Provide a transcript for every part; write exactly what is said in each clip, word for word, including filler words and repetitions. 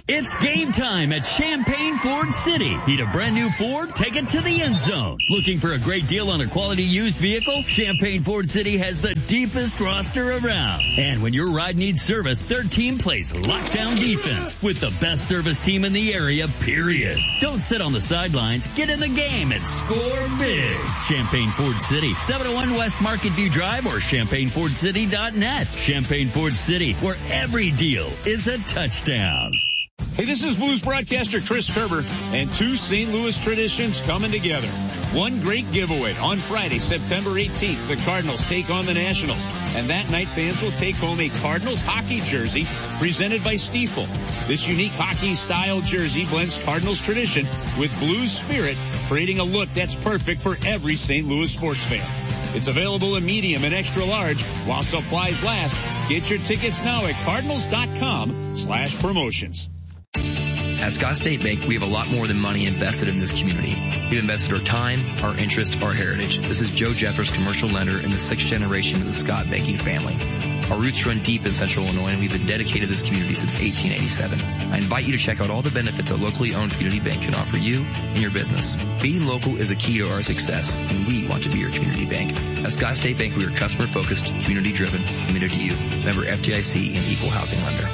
It's game time at Champaign Ford City. Need a brand new Ford? Take it to the end zone. Looking for a great deal on a quality used vehicle? Champaign Ford City has the deepest roster around. And when your ride needs service, their team plays lockdown defense with the best service team in the area, period. Don't sit on the sidelines. Get in the game and score big. Champaign Ford City, seven oh one West Market View Drive or champaign ford city dot net. Champaign Ford City, where every deal is a touchdown. Hey, this is Blues broadcaster Chris Kerber, and two Saint Louis traditions coming together. One great giveaway. On Friday, September eighteenth, the Cardinals take on the Nationals. And that night, fans will take home a Cardinals hockey jersey presented by Stiefel. This unique hockey-style jersey blends Cardinals tradition with Blues spirit, creating a look that's perfect for every Saint Louis sports fan. It's available in medium and extra large while supplies last. Get your tickets now at cardinals.com slash promotions. At Scott State Bank, we have a lot more than money invested in this community. We've invested our time, our interest, our heritage. This is Joe Jeffers, commercial lender in the sixth generation of the Scott banking family. Our roots run deep in Central Illinois, and we've been dedicated to this community since eighteen eighty-seven. I invite you to check out all the benefits a locally owned community bank can offer you and your business. Being local is a key to our success, and we want to be your community bank. At Scott State Bank, we are customer-focused, community-driven, committed to you. Member F D I C and Equal Housing Lender.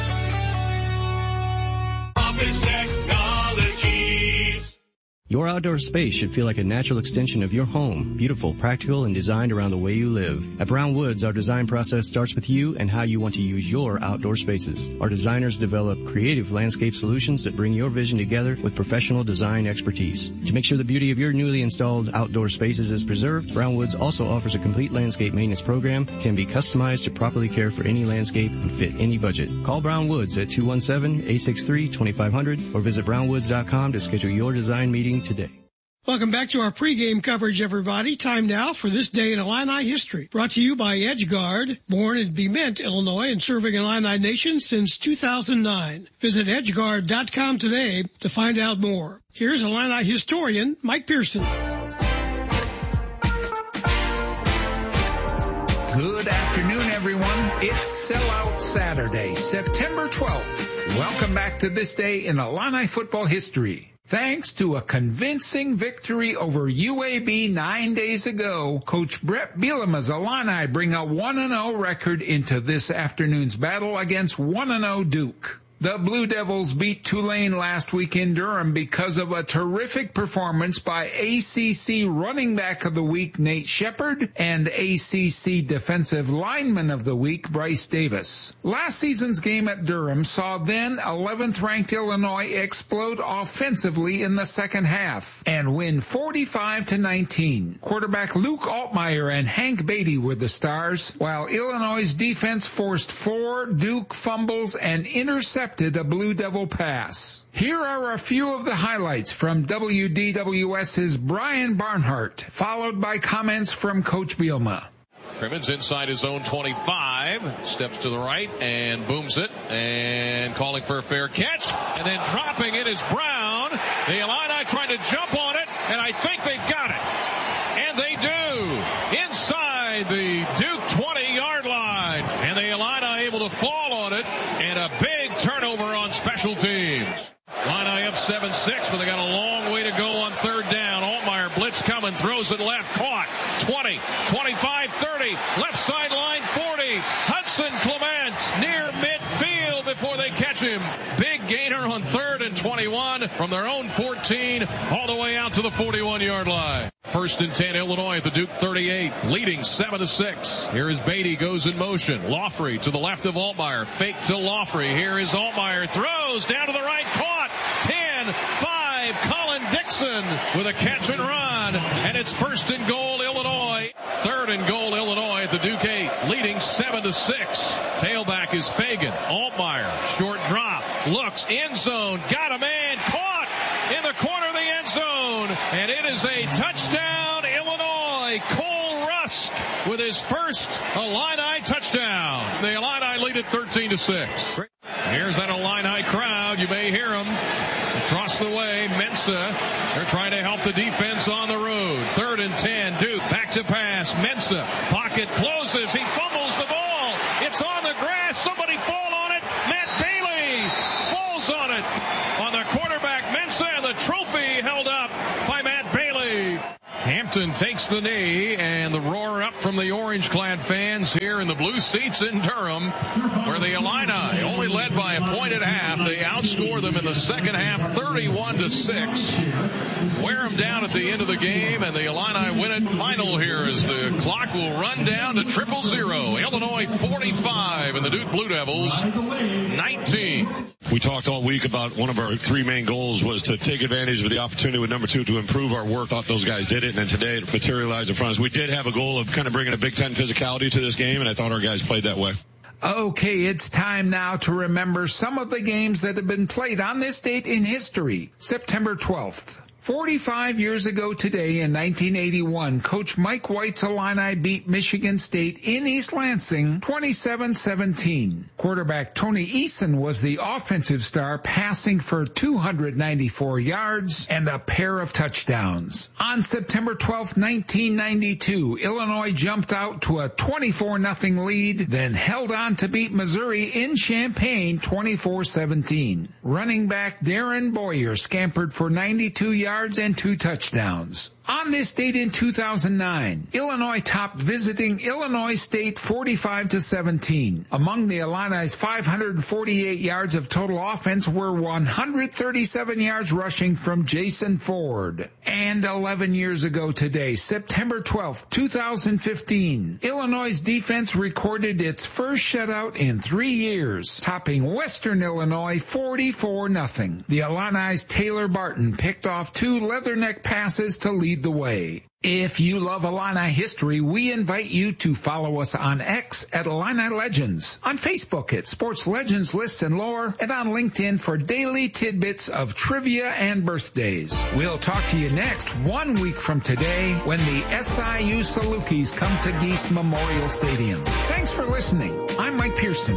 Office Technologies. Your outdoor space should feel like a natural extension of your home, beautiful, practical, and designed around the way you live. At Brown Woods, our design process starts with you and how you want to use your outdoor spaces. Our designers develop creative landscape solutions that bring your vision together with professional design expertise. To make sure the beauty of your newly installed outdoor spaces is preserved, Brown Woods also offers a complete landscape maintenance program, can be customized to properly care for any landscape and fit any budget. Call Brown Woods at two one seven, eight six three, two five zero zero or visit brown woods dot com to schedule your design meeting today. Welcome back to our pregame coverage, everybody. Time now for This Day in Illini History. Brought to you by EdgeGuard, born in Bement, Illinois, and serving Illini Nation since two thousand nine. Visit edge guard dot com today to find out more. Here's Illini historian Mike Pearson. Good afternoon, everyone. It's Sellout Saturday, September twelfth. Welcome back to This Day in Illini football history. Thanks to a convincing victory over U A B nine days ago, Coach Brett Bielema's Illini bring a one and oh record into this afternoon's battle against one and oh Duke. The Blue Devils beat Tulane last week in Durham because of a terrific performance by A C C Running Back of the Week Nate Shepard and A C C Defensive Lineman of the Week Bryce Davis. Last season's game at Durham saw then eleventh ranked Illinois explode offensively in the second half and win forty-five to nineteen. Quarterback Luke Altmaier and Hank Beatty were the stars, while Illinois' defense forced four Duke fumbles and intercepted a Blue Devil pass. Here are a few of the highlights from W D W S's Brian Barnhart, followed by comments from Coach Bielema. Crimmins inside his own twenty-five, steps to the right and booms it, and calling for a fair catch, and then dropping it is Brown. The Illini trying to jump on it, and I think they've got it. And they do. Inside the Duke twenty-yard line, and the Illini able to fall on it, and a big turnover on special teams. Illini up seven six, but they got a long way to go on third down. Altmaier blitz coming, throws it left, caught. twenty, twenty-five, thirty, left sideline forty. Hudson Clement near midfield before they catch him. Big gainer on third and twenty-one from their own fourteen all the way out to the forty-one-yard line. First and ten, Illinois at the Duke thirty-eight, leading seven to six. Here is Beatty, goes in motion. Lawfrey to the left of Altmaier. Fake to Lawfrey. Here is Altmaier. Throws down to the right. Caught. ten five. Colin Dixon with a catch and run. And it's first and goal, Illinois. Third and goal, Illinois at the Duke eight, leading seven to six. Tailback is Fagan. Altmaier. Short drop. Looks. End zone. Got a man. Caught in the corner of the end zone. And it is a touchdown, Illinois. Cole Rusk with his first Illini touchdown. The Illini lead at thirteen to six. Here's that Illini crowd. You may hear them across the way. Mensa, they're trying to help the defense on the road. Third and ten, Duke back to pass. Mensa, pocket closes. He fumbles the ball. It's on the grass. Somebody fall on it. Matt Bailey falls on it. Hampton takes the knee, and the roar up from the orange-clad fans here in the blue seats in Durham, where the Illini, only led by a point at half, they outscore them in the second half thirty-one to six. Wear them down at the end of the game, and the Illini win it final here as the clock will run down to triple zero. Illinois forty-five and the Duke Blue Devils nineteen. We talked all week about one of our three main goals was to take advantage of the opportunity with number two to improve our work. Thought those guys did it, and then today it materialized in front of us. We did have a goal of kind of bringing a Big Ten physicality to this game, and I thought our guys played that way. Okay, it's time now to remember some of the games that have been played on this date in history, September twelfth. forty-five years ago today in nineteen eighty-one, Coach Mike White's Illini beat Michigan State in East Lansing twenty-seven seventeen. Quarterback Tony Eason was the offensive star, passing for two hundred ninety-four yards and a pair of touchdowns. On September twelfth, nineteen ninety-two, Illinois jumped out to a twenty-four nothing lead, then held on to beat Missouri in Champaign twenty-four seventeen. Running back Darren Boyer scampered for ninety-two yards and two touchdowns. On this date in two thousand nine, Illinois topped visiting Illinois State forty-five to seventeen. Among the Illini's five hundred forty-eight yards of total offense were one hundred thirty-seven yards rushing from Jason Ford. And eleven years ago today, September twelfth, two thousand fifteen, Illinois' defense recorded its first shutout in three years, topping Western Illinois forty-four nothing. The Illini's Taylor Barton picked off two leatherneck passes to lead the way. If you love Illini history, we invite you to follow us on X at Illini Legends, on Facebook at Sports Legends Lists and Lore, and on LinkedIn for daily tidbits of trivia and birthdays. We'll talk to you next, one week from today, when the S I U Salukis come to Geese Memorial Stadium. Thanks for listening. I'm Mike Pearson.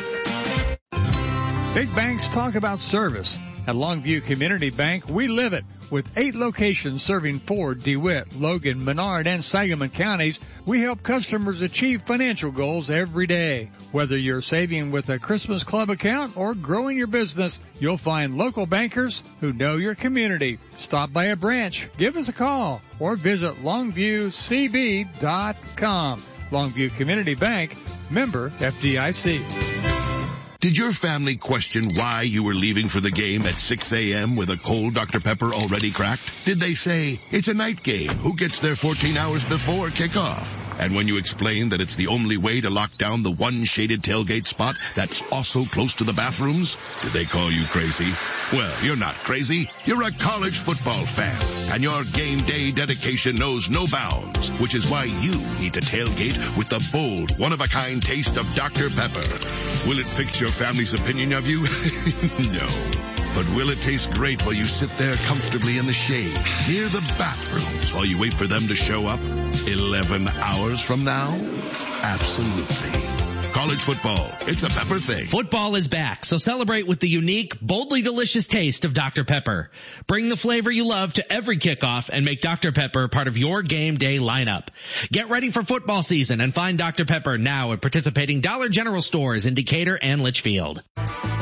Big banks talk about service. At Longview Community Bank, we live it. With eight locations serving Ford, DeWitt, Logan, Menard, and Sangamon counties, we help customers achieve financial goals every day. Whether you're saving with a Christmas Club account or growing your business, you'll find local bankers who know your community. Stop by a branch, give us a call, or visit longview c b dot com. Longview Community Bank, member F D I C. Did your family question why you were leaving for the game at six a.m. with a cold Doctor Pepper already cracked? Did they say, it's a night game, who gets there fourteen hours before kickoff? And when you explained that it's the only way to lock down the one shaded tailgate spot that's also close to the bathrooms, did they call you crazy? Well, you're not crazy. You're a college football fan, and your game day dedication knows no bounds, which is why you need to tailgate with the bold, one-of-a-kind taste of Doctor Pepper. Will it fix your family's opinion of you? No. But will it taste great while you sit there comfortably in the shade, near the bathrooms, while you wait for them to show up eleven hours from now? Absolutely. College football, it's a Pepper thing. Football is back, so celebrate with the unique, boldly delicious taste of Doctor Pepper. Bring the flavor you love to every kickoff and make Doctor Pepper part of your game day lineup. Get ready for football season and find Doctor Pepper now at participating Dollar General stores in Decatur and Litchfield.